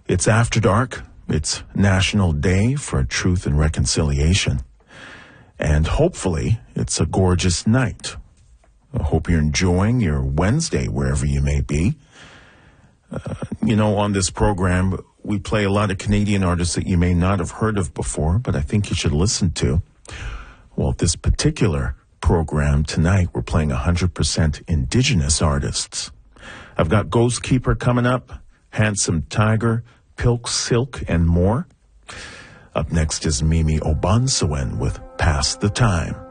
It's After Dark. It's National Day for Truth and Reconciliation. And hopefully, it's a gorgeous night. I hope you're enjoying your Wednesday wherever you may be. On this program, we play a lot of Canadian artists that you may not have heard of before, but I think you should listen to. Well, this particular program tonight, we're playing 100% Indigenous artists. I've got Ghost Keeper coming up, Handsome Tiger, Pilk Silk, and more. Up next is Mimi Obansewen with Pass the Time.